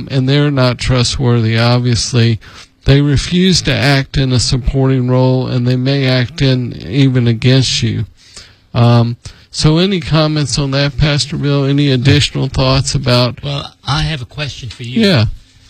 and they're not trustworthy, obviously. They refuse to act in a supporting role, and they may act in even against you. So any comments on that, Pastor Bill? Any additional thoughts about... Well, I have a question for you. Yeah.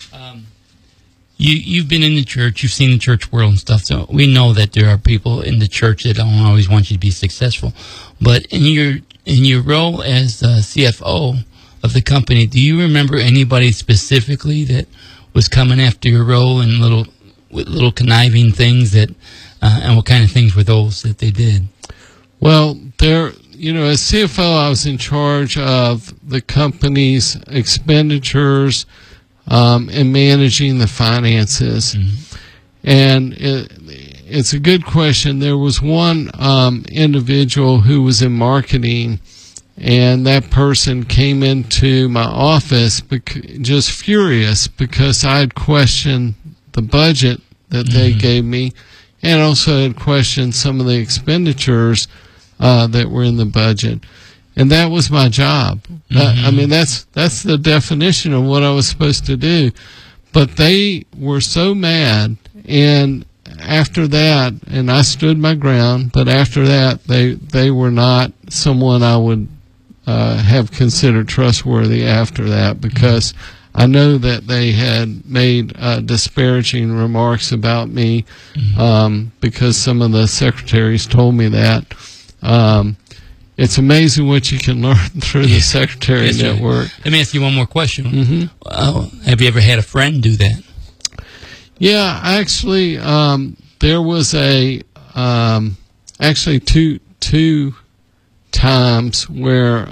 You've been in the church, you've seen the church world and stuff, so we know that there are people in the church that don't always want you to be successful. But in your role as CFO of the company, do you remember anybody specifically that was coming after your role and little conniving things that, and what kind of things were those that they did? Well, as CFO, I was in charge of the company's expenditures and managing the finances. Mm-hmm. And it's a good question. There was one individual who was in marketing, and that person came into my office just furious because I had questioned the budget that they gave me, and also had questioned some of the expenditures that were in the budget. And that was my job. That's the definition of what I was supposed to do. But they were so mad, and after that, and I stood my ground, but after that, they were not someone I would have considered trustworthy after that, because I know that they had made disparaging remarks about me because some of the secretaries told me that. It's amazing what you can learn through the secretary network. Right. Let me ask you one more question. Have you ever had a friend do that? Yeah, actually, there was actually two times where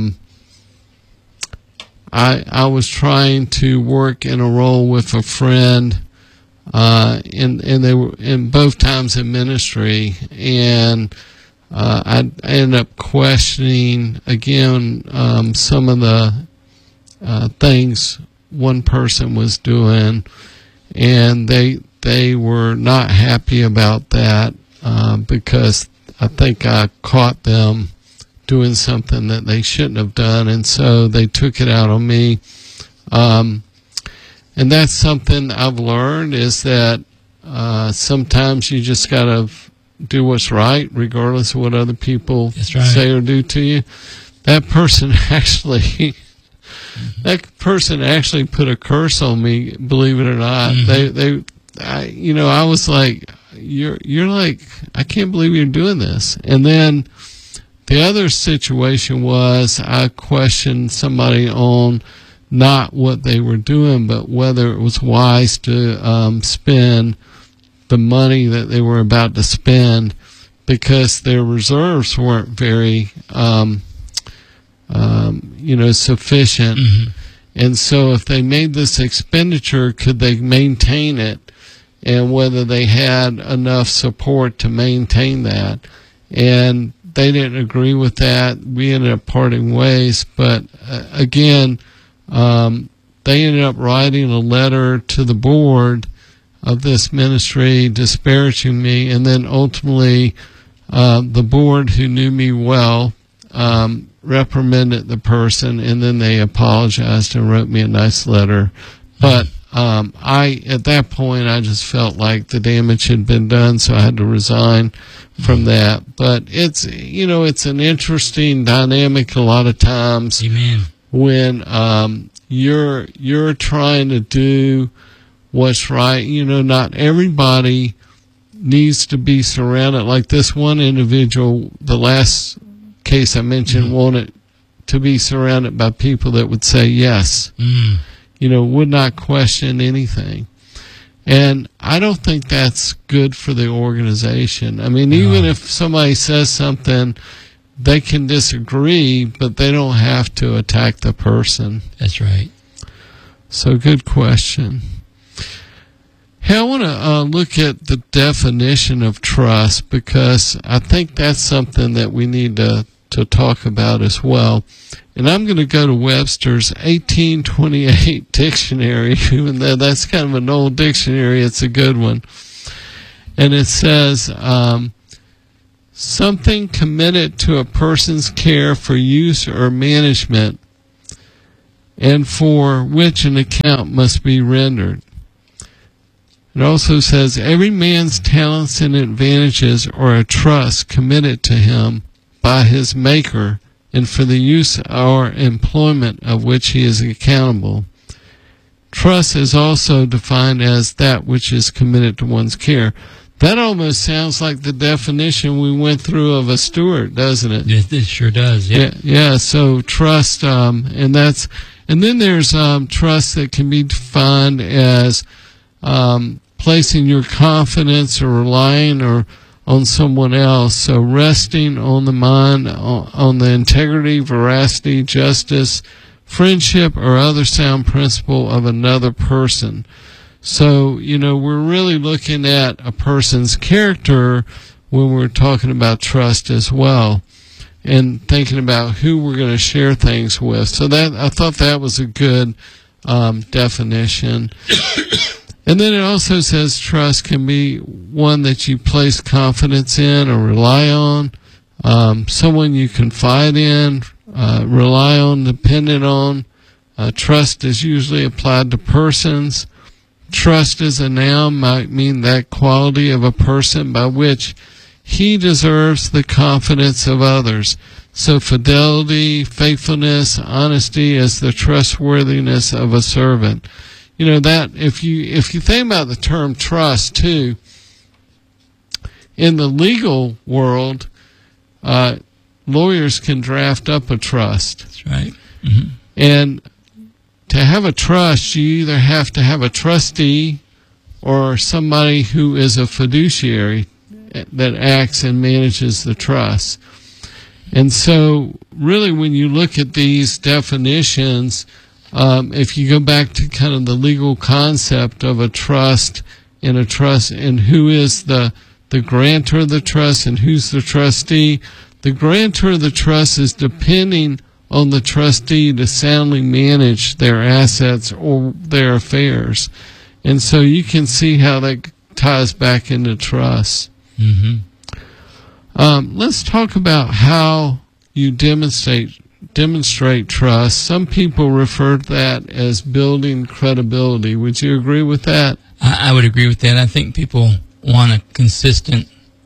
I was trying to work in a role with a friend, and they were in both times in ministry, and I ended up questioning again some of the things one person was doing, and they were not happy about that because I think I caught them doing something that they shouldn't have done, and so they took it out on me. And that's something I've learned, is that sometimes you just got to do what's right, regardless of what other people say or do to you. That person actually put a curse on me, believe it or not. I was like, you're like, I can't believe you're doing this. And then the other situation was I questioned somebody on not what they were doing, but whether it was wise to spend the money that they were about to spend, because their reserves weren't very, sufficient. And so if they made this expenditure, could they maintain it, and whether they had enough support to maintain that. And they didn't agree with that. We ended up parting ways. But again, they ended up writing a letter to the board of this ministry disparaging me, and then ultimately the board, who knew me well, reprimanded the person, and then they apologized and wrote me a nice letter. But at that point, I just felt like the damage had been done, so I had to resign from that. But it's an interesting dynamic a lot of times. Amen. When you're trying to do what's right. Not everybody needs to be surrounded. Like this one individual, the last case I mentioned, wanted to be surrounded by people that would say yes, would not question anything. And I don't think that's good for the organization. I mean, even if somebody says something, they can disagree, but they don't have to attack the person. That's right. So good question. Hey, I want to look at the definition of trust, because I think that's something that we need to talk about as well. And I'm going to go to Webster's 1828 dictionary, even though that's kind of an old dictionary. It's a good one. And it says, something committed to a person's care for use or management and for which an account must be rendered. It also says, every man's talents and advantages are a trust committed to him by his Maker, and for the use or employment of which he is accountable. Trust is also defined as that which is committed to one's care. That almost sounds like the definition we went through of a steward, doesn't it? It sure does. Yeah. Yeah. So trust, and then there's trust that can be defined as placing your confidence or relying on someone else. So resting on the mind, on the integrity, veracity, justice, friendship, or other sound principle of another person. So, we're really looking at a person's character when we're talking about trust as well, and thinking about who we're going to share things with. So I thought that was a good definition. And then it also says trust can be one that you place confidence in or rely on, someone you confide in, rely on, dependent on. Trust is usually applied to persons. Trust as a noun might mean that quality of a person by which he deserves the confidence of others. So fidelity, faithfulness, honesty is the trustworthiness of a servant. That if you think about the term trust too, in the legal world, lawyers can draft up a trust. That's right. Mm-hmm. And to have a trust, you either have to have a trustee or somebody who is a fiduciary that acts and manages the trust. And so really when you look at these definitions, if you go back to kind of the legal concept of a trust and who is the grantor of the trust and who's the trustee, the grantor of the trust is depending on the trustee to soundly manage their assets or their affairs. And so you can see how that ties back into trust. Mm-hmm. Let's talk about how you demonstrate trust. Some people refer to that as building credibility. Would you agree with that? I would agree with that. I think people want a consistent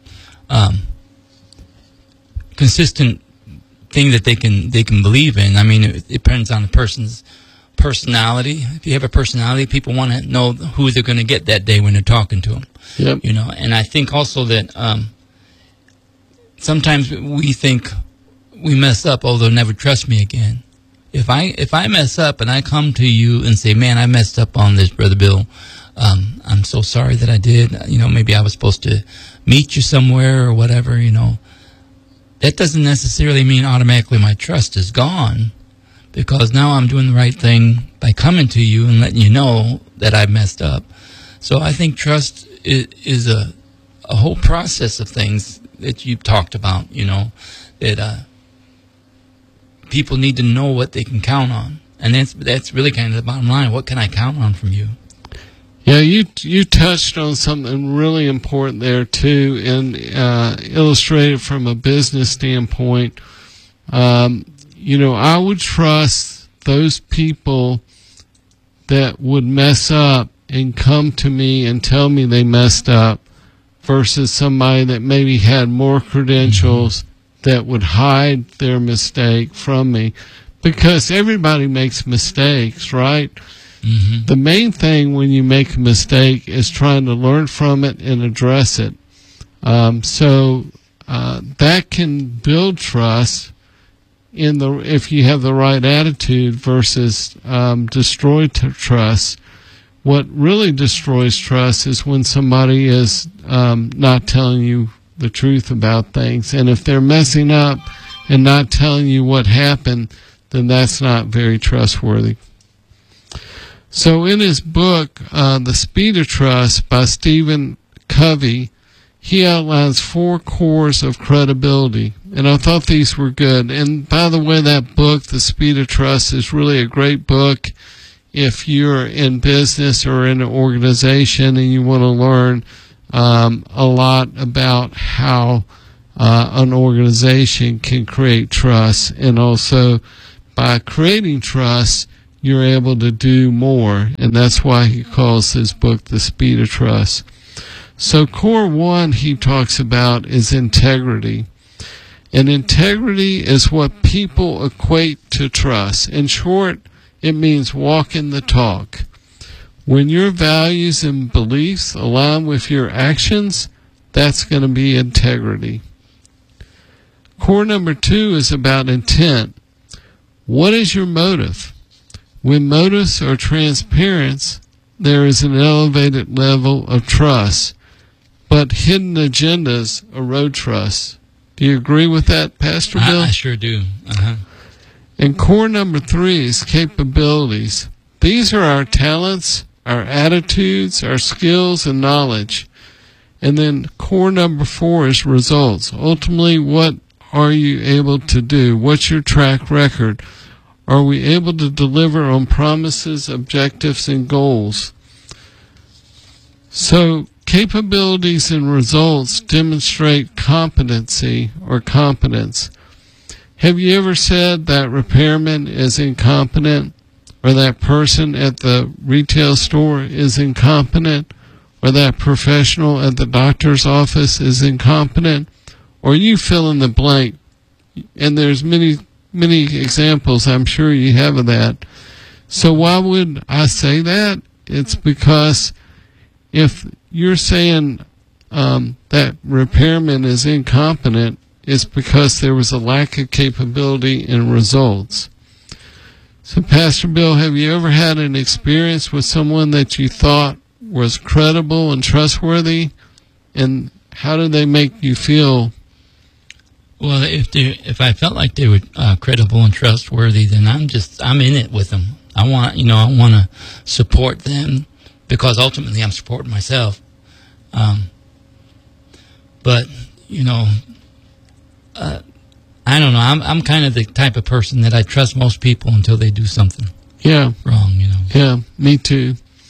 thing that they can believe in. I mean, it depends on the person's personality. If you have a personality, people want to know who they're going to get that day when they're talking to them. Yep. And I think also that sometimes we think we mess up, they'll never trust me again. If I mess up and I come to you and say, man, I messed up on this, Brother Bill, I'm so sorry that I did. Maybe I was supposed to meet you somewhere or whatever, that doesn't necessarily mean automatically my trust is gone, because now I'm doing the right thing by coming to you and letting you know that I messed up. So I think trust is a whole process of things that you talked about, that people need to know what they can count on. And that's really kind of the bottom line. What can I count on from you? Yeah, you touched on something really important there too, and illustrated from a business standpoint. I would trust those people that would mess up and come to me and tell me they messed up versus somebody that maybe had more credentials that would hide their mistake from me, because everybody makes mistakes, right? Mm-hmm. The main thing when you make a mistake is trying to learn from it and address it. So that can build trust if you have the right attitude versus destroy trust. What really destroys trust is when somebody is not telling you the truth about things. And if they're messing up and not telling you what happened, then that's not very trustworthy. So in his book, The Speed of Trust by Stephen Covey, he outlines 4 cores of credibility. And I thought these were good. And by the way, that book, The Speed of Trust, is really a great book if you're in business or in an organization and you want to learn a lot about how an organization can create trust. And also, by creating trust, you're able to do more. And that's why he calls his book The Speed of Trust. So core one he talks about is integrity. And integrity is what people equate to trust. In short, it means walking the talk. When your values and beliefs align with your actions, that's going to be integrity. Core number 2 is about intent. What is your motive? When motives are transparent, there is an elevated level of trust, but hidden agendas erode trust. Do you agree with that, Pastor Bill? I sure do. And core number 3 is capabilities. These are our talents, our attitudes, our skills, and knowledge. And then core number 4 is results. Ultimately, what are you able to do? What's your track record? Are we able to deliver on promises, objectives, and goals? So, capabilities and results demonstrate competency or competence. Have you ever said that repairman is incompetent, or that person at the retail store is incompetent, or that professional at the doctor's office is incompetent, or you fill in the blank? And there's many examples I'm sure you have of that. So why would I say that? It's because if you're saying that repairman is incompetent, it's because there was a lack of capability in results. So, Pastor Bill, have you ever had an experience with someone that you thought was credible and trustworthy? And how did they make you feel? Well, if I felt like they were credible and trustworthy, then I'm in it with them. I want to support them, because ultimately I'm supporting myself. But I don't know. I'm kind of the type of person that I trust most people until they do something wrong. Yeah, me too.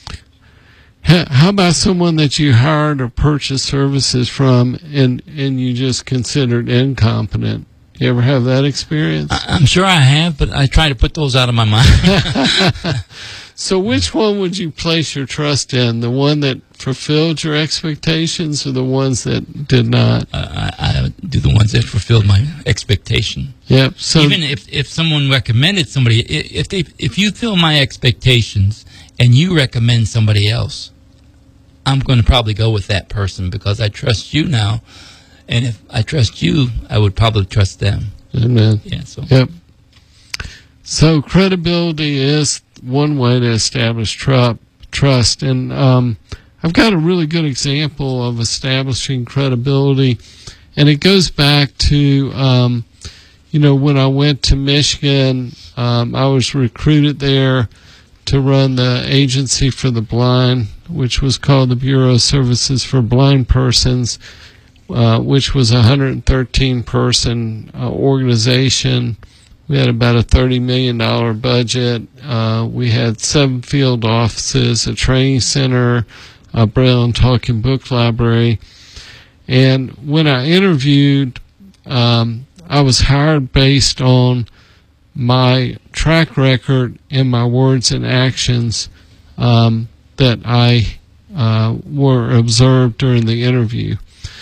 How about someone that you hired or purchased services from and you just considered incompetent? You ever have that experience? I'm sure I have, but I try to put those out of my mind. So which one would you place your trust in? The one that fulfilled your expectations or the ones that did not? I do the ones that fulfilled my expectation. Yep. So even if someone recommended somebody, if you fill my expectations and you recommend somebody else, I'm going to probably go with that person because I trust you now. And if I trust you, I would probably trust them. Amen. Yeah. So. Yep. So credibility is one way to establish trust. And I've got a really good example of establishing credibility. And it goes back to, when I went to Michigan, I was recruited there to run the Agency for the Blind, which was called the Bureau of Services for Blind Persons, which was a 113-person organization. We had about a $30 million budget. We had 7 field offices, a training center, a Braille and Talking Book library. And when I interviewed, I was hired based on my track record and my words and actions that I were observed during the interview.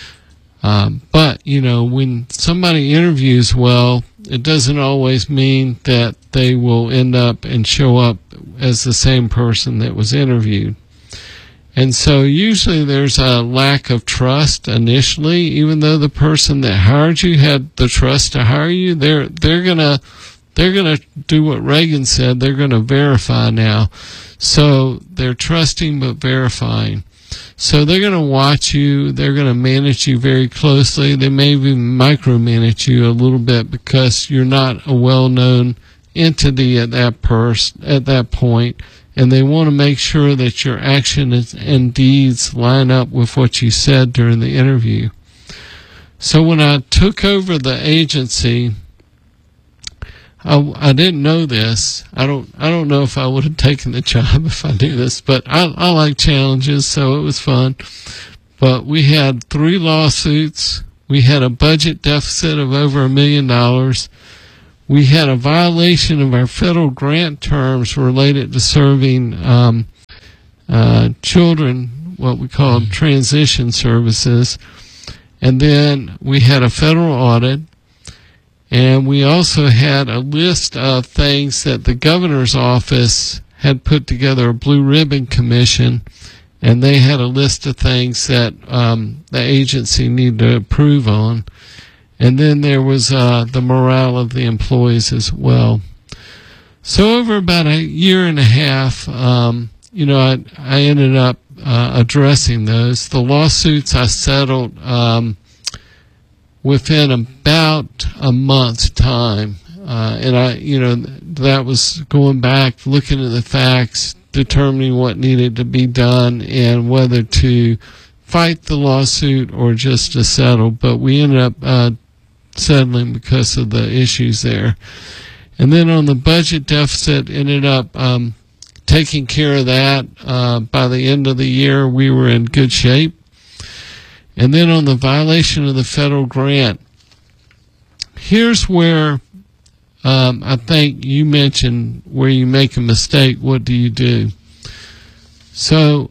But, when somebody interviews well, it doesn't always mean that they will end up and show up as the same person that was interviewed. And so usually there's a lack of trust initially, even though the person that hired you had the trust to hire you. They're gonna do what Reagan said. They're gonna verify now. So they're trusting but verifying. So they're going to watch you. They're going to manage you very closely. They may even micromanage you a little bit because you're not a well-known entity at that point, and they want to make sure that your actions and deeds line up with what you said during the interview. So when I took over the agency, I didn't know this. I don't know if I would have taken the job if I knew this, but I like challenges, so it was fun. But we had 3 lawsuits. We had a budget deficit of over $1 million. we had a violation of our federal grant terms related to serving children, what we call transition services. And then we had a federal audit. And we also had a list of things that the governor's office had put together, a blue ribbon commission, and they had a list of things that the agency needed to approve on. And then there was the morale of the employees as well. So over about a year and a half, I ended up addressing those. The lawsuits I settled within about a month's time. That was going back, looking at the facts, determining what needed to be done and whether to fight the lawsuit or just to settle. But we ended up settling because of the issues there. And then on the budget deficit, ended up taking care of that. By the end of the year, we were in good shape. And then on the violation of the federal grant, here's where I think you mentioned where you make a mistake, what do you do? So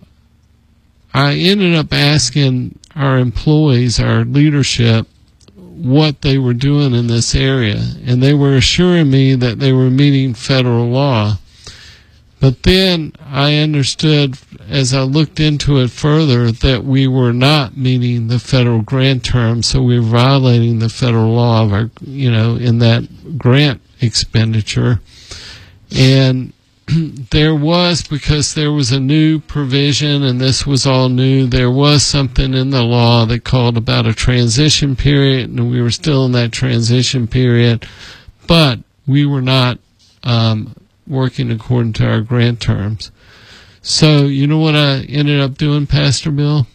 I ended up asking our employees, our leadership, what they were doing in this area. And they were assuring me that they were meeting federal law. But then I understood, as I looked into it further, that we were not meeting the federal grant terms, so we were violating the federal law of our, in that grant expenditure. And because there was a new provision, and this was all new, there was something in the law that called about a transition period, and we were still in that transition period, but we were not working according to our grant terms. So, you know what I ended up doing, Pastor Bill?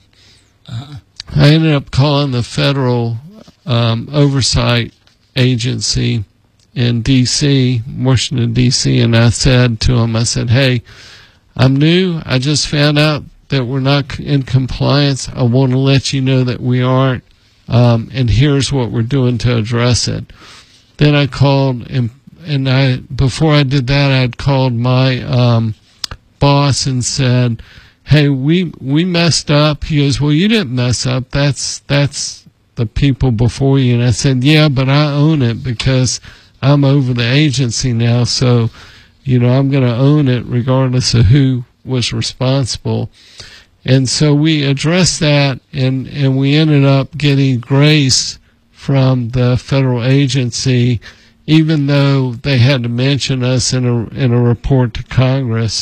I ended up calling the federal oversight agency in D.C., Washington, D.C., and I said to them, hey, I'm new. I just found out that we're not in compliance. I want to let you know that we aren't, and here's what we're doing to address it. Then I called, before I did that, I'd called my boss and said, hey, we messed up. He goes, well, you didn't mess up. That's the people before you. And I said, yeah, but I own it because I'm over the agency now. So, I'm going to own it regardless of who was responsible. And so we addressed that, and we ended up getting grace from the federal agency, even though they had to mention us in a report to Congress.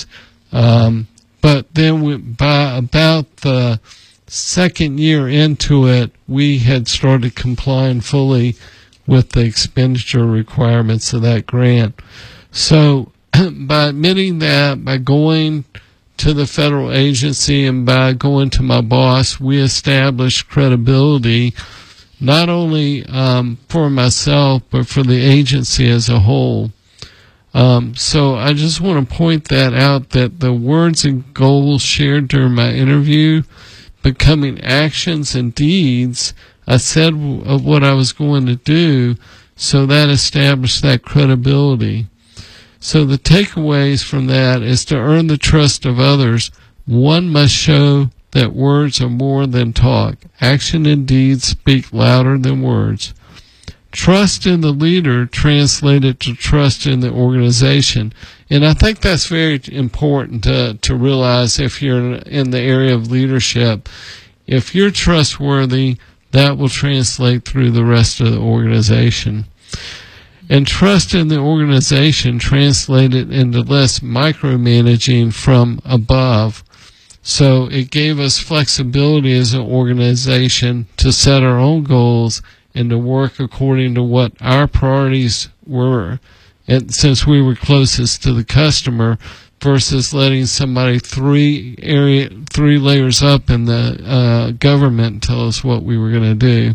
But then by about the second year into it, we had started complying fully with the expenditure requirements of that grant. So by admitting that, by going to the federal agency and by going to my boss, we established credibility not only for myself, but for the agency as a whole. So I just want to point that out, that the words and goals shared during my interview becoming actions and deeds. I said of what I was going to do, so that established that credibility. So the takeaways from that is to earn the trust of others, one must show that words are more than talk. Action and deeds speak louder than words. Trust in the leader translated to trust in the organization. And I think that's very important to realize if you're in the area of leadership. If you're trustworthy, that will translate through the rest of the organization. And trust in the organization translated into less micromanaging from above. So it gave us flexibility as an organization to set our own goals and to work according to what our priorities were. And since we were closest to the customer, versus letting somebody three layers up in the government tell us what we were going to do.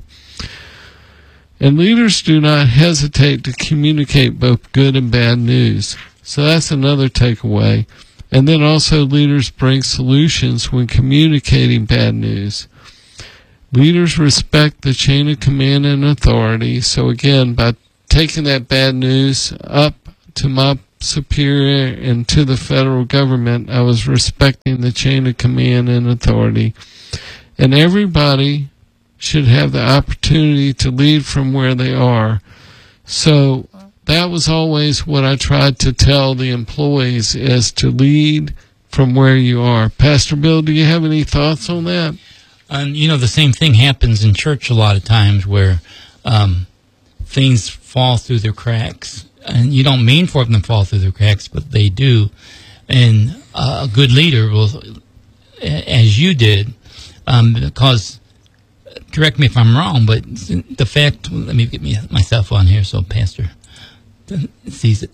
And leaders do not hesitate to communicate both good and bad news. So that's another takeaway. And then also leaders bring solutions when communicating bad news. Leaders respect the chain of command and authority. So again, by taking that bad news up to my superior and to the federal government. I was respecting the chain of command and authority. And everybody should have the opportunity to lead from where they are. So that was always what I tried to tell the employees, is to lead from where you are. Pastor Bill, do you have any thoughts on that? The same thing happens in church a lot of times, where things fall through the cracks. And you don't mean for them to fall through the cracks, but they do. And a good leader will, as you did, because, correct me if I'm wrong, but the fact, let me get myself on here so Pastor sees it.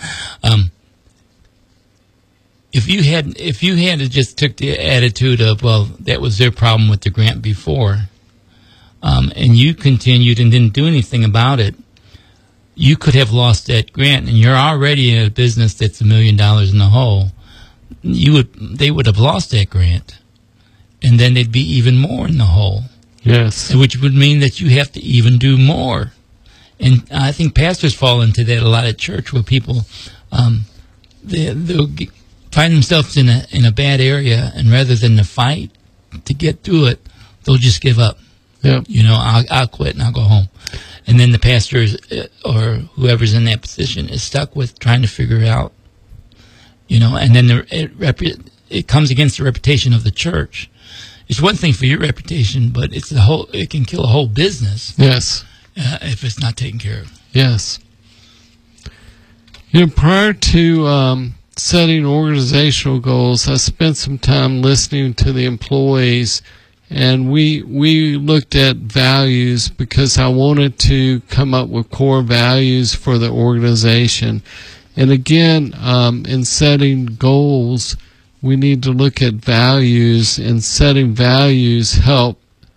If you had just took the attitude of, well, that was their problem with the grant before, and you continued and didn't do anything about it, you could have lost that grant, and you're already in a business that's $1 million in the hole. They would have lost that grant, and then they'd be even more in the hole. Yes. Which would mean that you have to even do more. And I think pastors fall into that a lot at church, where people they'll find themselves in a bad area, and rather than to fight to get through it, they'll just give up. Yep. I'll quit and I'll go home. And then the pastor or whoever's in that position is stuck with trying to figure out, and then it comes against the reputation of the church. It's one thing for your reputation, but it can kill a whole business. Yes. If it's not taken care of. Yes. Prior to setting organizational goals, I spent some time listening to the employees, and we looked at values, because I wanted to come up with core values for the organization. And again, in setting goals, we need to look at values, and setting values help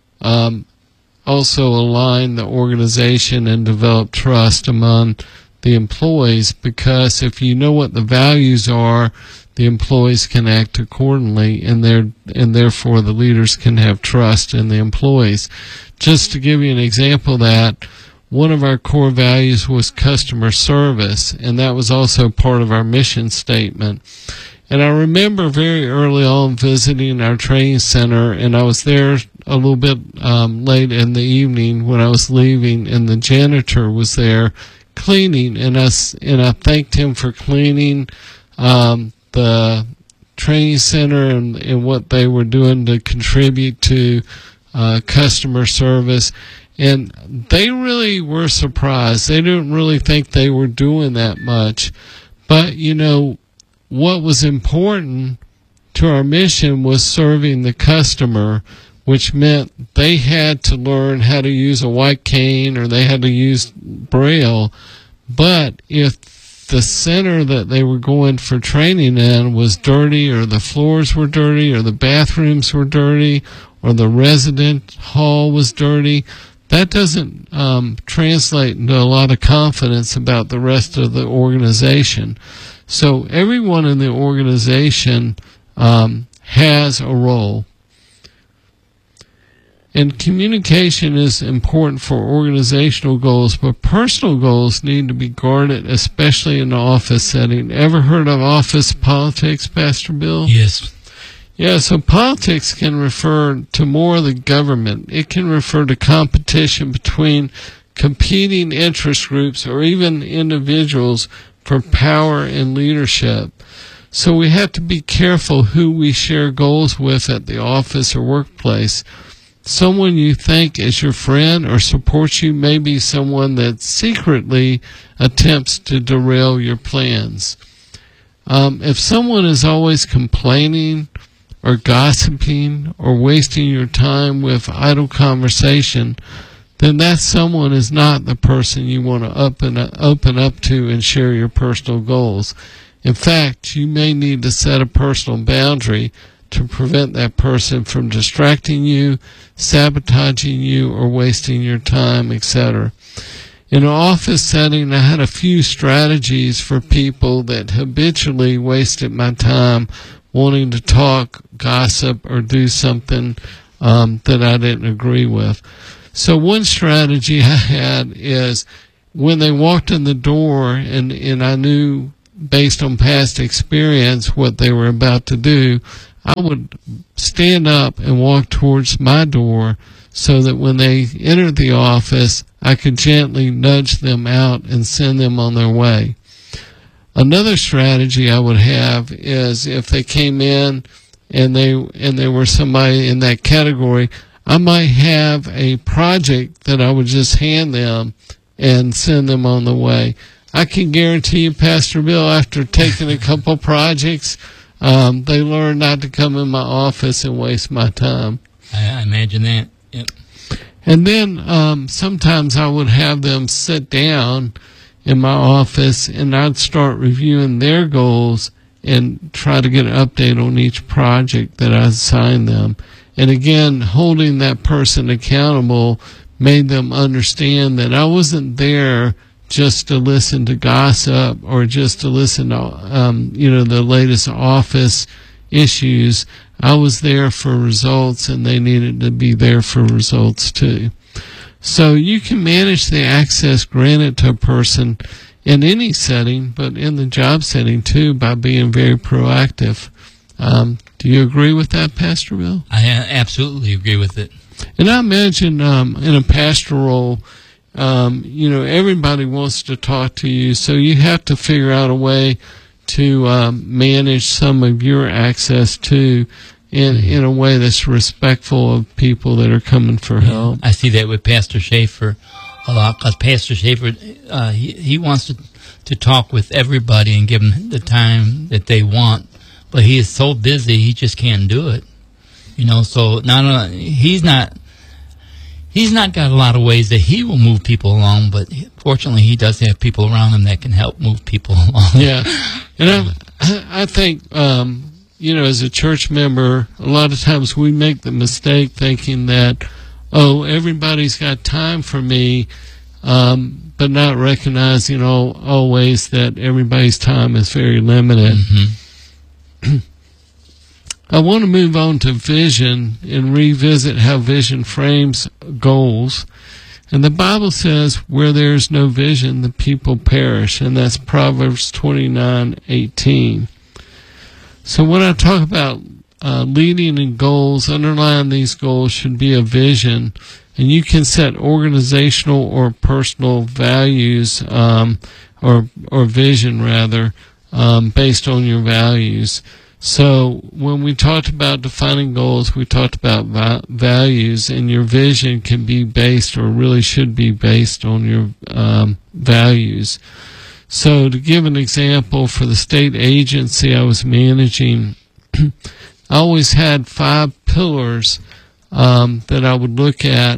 also align the organization and develop trust among the employees, because if you know what the values are, the employees can act accordingly, and therefore the leaders can have trust in the employees. Just to give you an example of that, one of our core values was customer service, and that was also part of our mission statement. And I remember very early on visiting our training center, and I was there a little bit late in the evening when I was leaving, and the janitor was there cleaning, and I thanked him for cleaning the training center and what they were doing to contribute to customer service. And they really were surprised. They didn't really think they were doing that much. But, what was important to our mission was serving the customer, which meant they had to learn how to use a white cane, or they had to use Braille. But if the center that they were going for training in was dirty, or the floors were dirty, or the bathrooms were dirty, or the resident hall was dirty, that doesn't translate into a lot of confidence about the rest of the organization. So everyone in the organization has a role. And communication is important for organizational goals, but personal goals need to be guarded, especially in the office setting. Ever heard of office politics, Pastor Bill? Yes. Yeah, so politics can refer to more of the government. It can refer to competition between competing interest groups or even individuals for power and leadership. So we have to be careful who we share goals with at the office or workplace. Someone you think is your friend or supports you may be someone that secretly attempts to derail your plans. If someone is always complaining or gossiping or wasting your time with idle conversation, then that someone is not the person you want to open up to and share your personal goals. In fact, you may need to set a personal boundary to prevent that person from distracting you, sabotaging you, or wasting your time, etc. In an office setting, I had a few strategies for people that habitually wasted my time wanting to talk, gossip, or do something that I didn't agree with. So one strategy I had is when they walked in the door and I knew based on past experience what they were about to do, I would stand up and walk towards my door so that when they entered the office, I could gently nudge them out and send them on their way. Another strategy I would have is if they came in and they were somebody in that category, I might have a project that I would just hand them and send them on the way. I can guarantee you, Pastor Bill, after taking a couple projects, they learn not to come in my office and waste my time. I imagine that. Yep. And then sometimes I would have them sit down in my office and I'd start reviewing their goals and try to get an update on each project that I assigned them. And again, holding that person accountable made them understand that I wasn't there just to listen to gossip or just to listen to, the latest office issues. I was there for results, and they needed to be there for results too. So you can manage the access granted to a person in any setting, but in the job setting too, by being very proactive. Do you agree with that, Pastor Bill? I absolutely agree with it. And I imagine in a pastoral, everybody wants to talk to you, so you have to figure out a way to manage some of your access too in a way that's respectful of people that are coming for help. I see that with Pastor Schaefer a lot, because Pastor Schaefer, he wants to talk with everybody and give them the time that they want, but he is so busy he just can't do it. So he's not got a lot of ways that he will move people along, but fortunately he does have people around him that can help move people along. Yeah, and I think, as a church member, a lot of times we make the mistake thinking that, everybody's got time for me, but not recognizing always that everybody's time is very limited. Mm-hmm. I want to move on to vision and revisit how vision frames goals. And the Bible says, where there is no vision, the people perish. And that's Proverbs 29:18. So when I talk about leading in goals, underlying these goals should be a vision. And you can set organizational or personal values, or vision rather, based on your values. So when we talked about defining goals, we talked about values, and your vision can be based, or really should be based, on your values. So to give an example, for the state agency I was managing, I always had 5 pillars that I would look at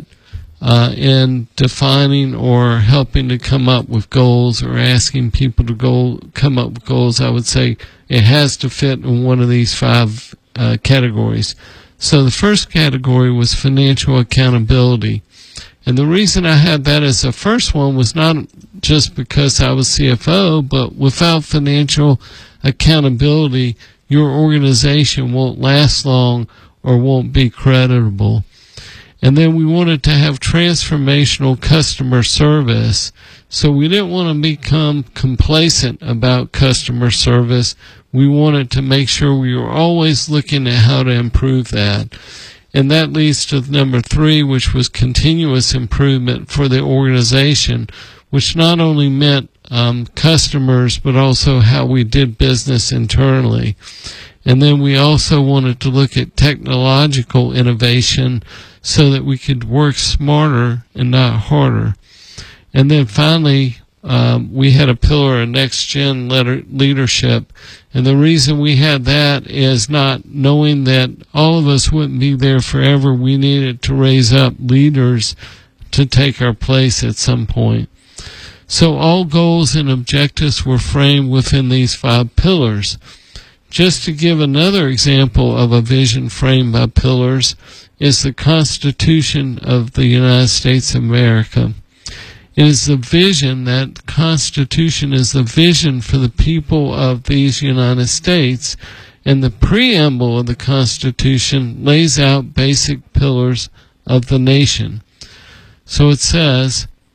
in defining or helping to come up with goals, or asking people to come up with goals. I would say it has to fit in one of these 5 categories. So the first category was financial accountability. And the reason I had that as the first one was not just because I was CFO, but without financial accountability, your organization won't last long or won't be creditable. And then we wanted to have transformational customer service. So we didn't want to become complacent about customer service. We wanted to make sure we were always looking at how to improve that. And that leads to number 3, which was continuous improvement for the organization, which not only meant customers, but also how we did business internally. And then we also wanted to look at technological innovation so that we could work smarter and not harder. And then finally, we had a pillar of next-gen leadership. And the reason we had that is not knowing that all of us wouldn't be there forever. We needed to raise up leaders to take our place at some point. So all goals and objectives were framed within these 5 pillars. Just to give another example of a vision framed by pillars is the Constitution of the United States of America. It is the vision, that Constitution is the vision for the people of these United States, and the preamble of the Constitution lays out basic pillars of the nation. So it says,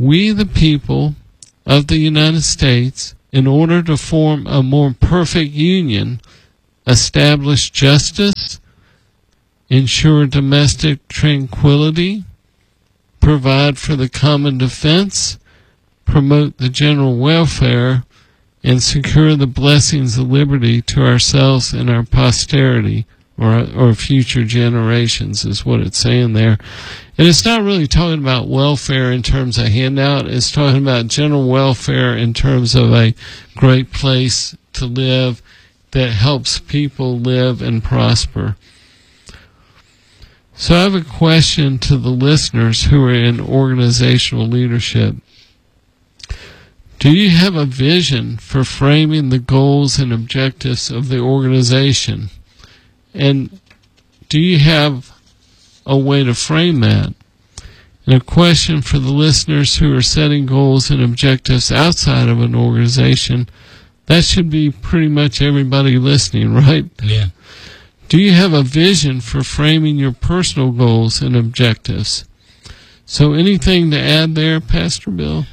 we, the people of the United States, in order to form a more perfect union, establish justice, ensure domestic tranquility, provide for the common defense, promote the general welfare, and secure the blessings of liberty to ourselves and our posterity, or future generations, is what it's saying there. And it's not really talking about welfare in terms of handout. It's talking about general welfare in terms of a great place to live that helps people live and prosper. So I have a question to the listeners who are in organizational leadership. Do you have a vision for framing the goals and objectives of the organization? And do you have a way to frame that? And a question for the listeners who are setting goals and objectives outside of an organization. That should be pretty much everybody listening, right? Yeah. Do you have a vision for framing your personal goals and objectives? So anything to add there, Pastor Bill?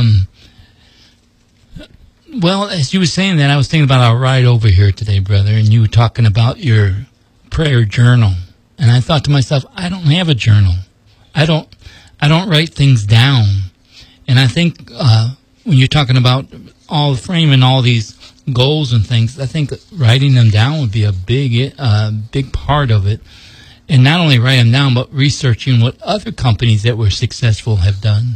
Well, as you were saying that, I was thinking about our ride over here today, brother, and you were talking about your prayer journal. And I thought to myself, I don't have a journal. I don't write things down. And I think when you're talking about all framing all these goals and things, I think writing them down would be a big part of it. And not only write them down, but researching what other companies that were successful have done.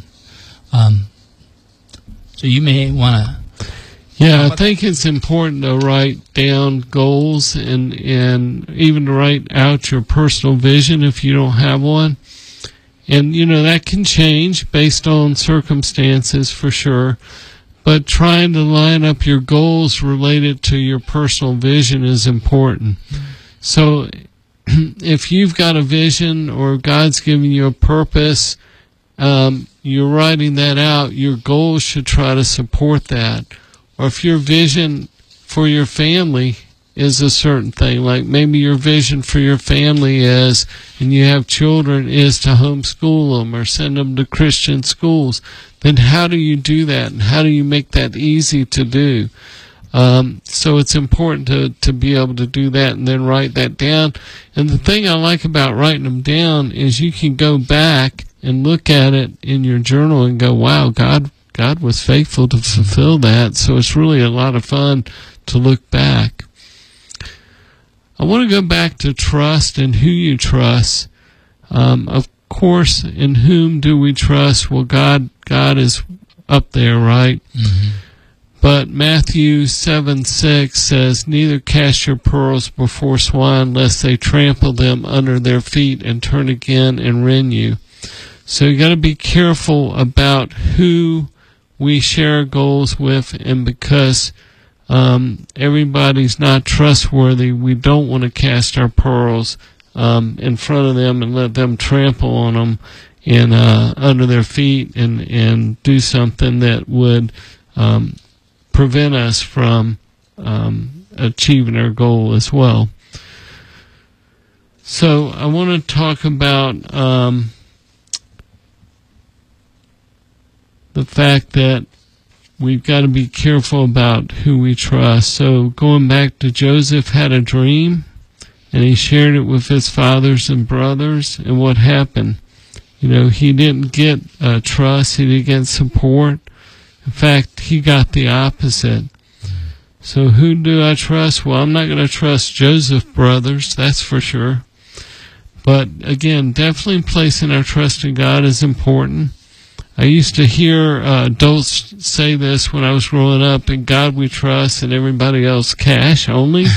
So you may want to... Yeah, I think it's important to write down goals and even to write out your personal vision if you don't have one. And, that can change based on circumstances for sure. But trying to line up your goals related to your personal vision is important. So if you've got a vision or God's giving you a purpose, you're writing that out, your goals should try to support that. Or if your vision for your family is a certain thing, like maybe your vision for your family is, and you have children, is to homeschool them or send them to Christian schools, then how do you do that? And how do you make that easy to do? So it's important to be able to do that and then write that down. And the thing I like about writing them down is you can go back and look at it in your journal and go, wow, God was faithful to fulfill that. So it's really a lot of fun to look back. I want to go back to trust and who you trust. Of course, in whom do we trust? Well, God is up there, right? Mm-hmm. But Matthew 7:6 says, neither cast your pearls before swine, lest they trample them under their feet and turn again and rend you. So you got to be careful about who we share goals with, and because everybody's not trustworthy, we don't want to cast our pearls in front of them and let them trample on them and under their feet and do something that would prevent us from achieving our goal as well. So I want to talk about the fact that we've got to be careful about who we trust. So going back to Joseph had a dream, and he shared it with his fathers and brothers, and what happened? He didn't get trust, he didn't get support. In fact, he got the opposite. So who do I trust? Well, I'm not going to trust Joseph's brothers, that's for sure. But again, definitely placing our trust in God is important. I used to hear adults say this when I was growing up: in God we trust, and everybody else cash only.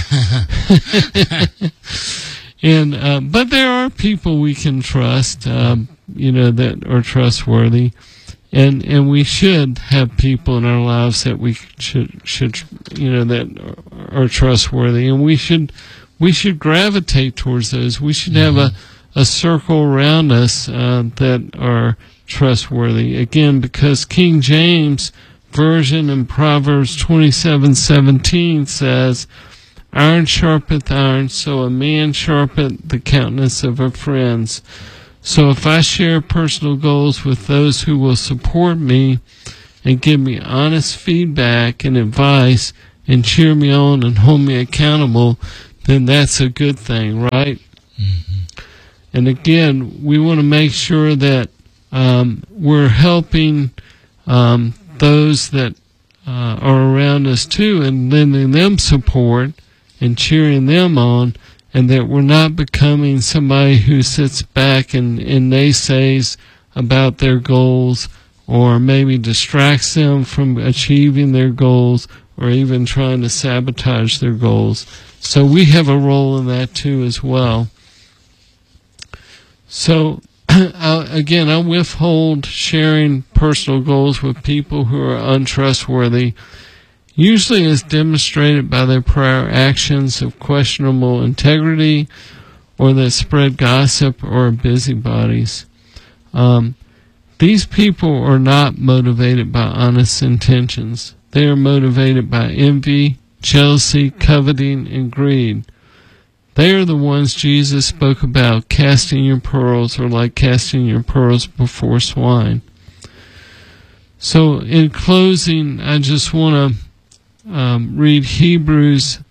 And but there are people we can trust, that are trustworthy, and we should have people in our lives that we should that are trustworthy, and we should gravitate towards those. We should have a circle around us that are trustworthy. Again, because King James Version in Proverbs 27:17 says, iron sharpeneth iron, so a man sharpeneth the countenance of her friends. So if I share personal goals with those who will support me and give me honest feedback and advice and cheer me on and hold me accountable, then that's a good thing, right? Mm-hmm. And again, we want to make sure that we're helping those that are around us too, and lending them support and cheering them on, and that we're not becoming somebody who sits back and naysays about their goals, or maybe distracts them from achieving their goals, or even trying to sabotage their goals. So we have a role in that too as well. So I withhold sharing personal goals with people who are untrustworthy, usually as demonstrated by their prior actions of questionable integrity, or that spread gossip, or are busybodies. These people are not motivated by honest intentions. They are motivated by envy, jealousy, coveting, and greed. They are the ones Jesus spoke about, casting your pearls, or like casting your pearls before swine. So in closing, I just want to read Hebrews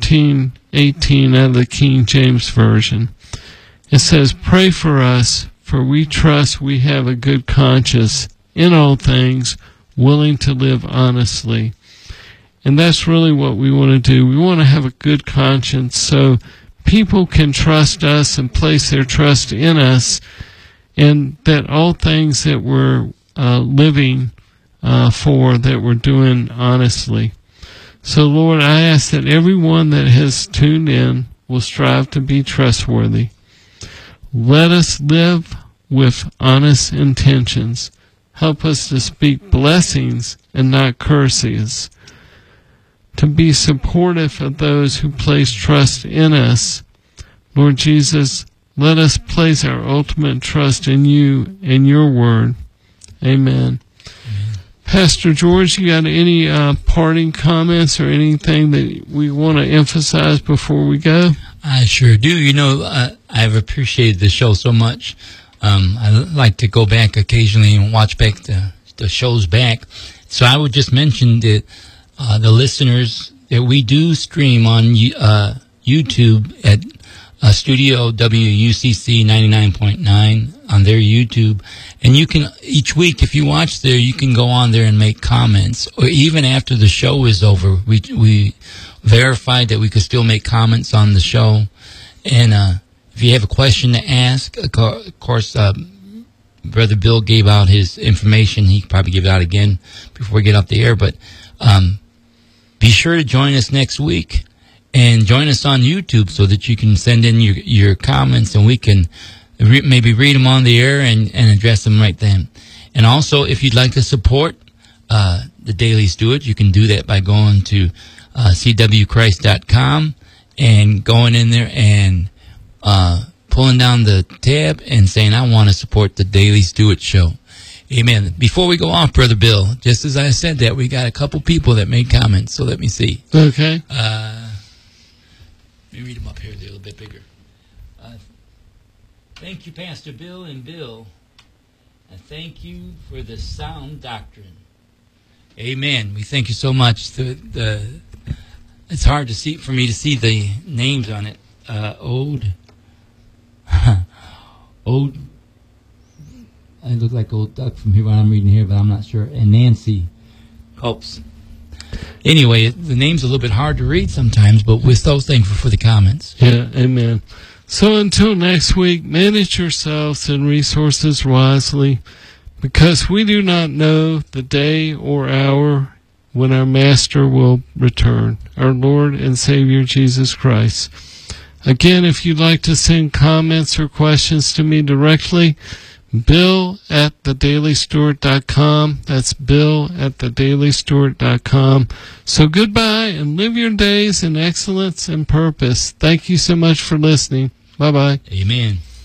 13:18 out of the King James Version. It says, "Pray for us, for we trust we have a good conscience in all things, willing to live honestly." And that's really what we want to do. We want to have a good conscience so people can trust us and place their trust in us, and that all things that we're living for, that we're doing honestly. So, Lord, I ask that everyone that has tuned in will strive to be trustworthy. Let us live with honest intentions. Help us to speak blessings and not curses, to be supportive of those who place trust in us. Lord Jesus, let us place our ultimate trust in you and your word. Amen. Pastor George, you got any parting comments or anything that we want to emphasize before we go? I sure do. You know, I've appreciated the show so much. I like to go back occasionally and watch back the shows back. So I would just mention that the listeners that we do stream on YouTube at Studio WUCC 99.9 on their YouTube. And you can, each week, if you watch there, you can go on there and make comments. Or even after the show is over, we verified that we could still make comments on the show. And if you have a question to ask, of course, Brother Bill gave out his information. He could probably give it out again before we get off the air. But be sure to join us next week. And join us on YouTube so that you can send in your comments, and we can maybe read them on the air and address them right then. And also, if you'd like to support the Daily Stewart, you can do that by going to cwchrist.com and going in there and pulling down the tab and saying, I want to support the Daily Stewart Show. Amen. Before we go off, Brother Bill, just as I said that, we got a couple people that made comments, so let me see. Okay. Let me read them up here. They're a little bit bigger. Thank you, Pastor Bill and Bill. And thank you for the sound doctrine. Amen. We thank you so much. It's hard to see for me to see the names on it. Ode. Ode. I look like Old Duck from here when I'm reading here, but I'm not sure. And Nancy helps. Anyway, the name's a little bit hard to read sometimes, but we're so thankful for the comments. Yeah, amen. So until next week, manage yourselves and resources wisely, because we do not know the day or hour when our Master will return, our Lord and Savior Jesus Christ. Again, if you'd like to send comments or questions to me directly, bill@thedailystuart.com. That's bill@thedailystuart.com. So goodbye, and live your days in excellence and purpose. Thank you so much for listening. Bye-bye. Amen.